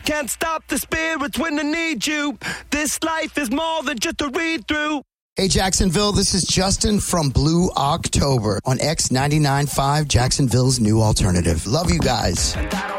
can't stop the spirits when they need you. This life is more than just a read-through. Hey, Jacksonville, this is Justin from Blue October on X 99.5, Jacksonville's new alternative. Love you guys.